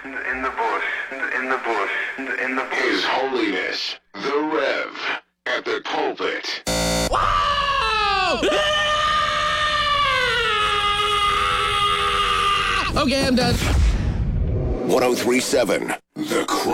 in the bush, in the bush, in the bush. His Holiness, the Rev, at the pulpit. Wow! Okay, I'm done. 1037, The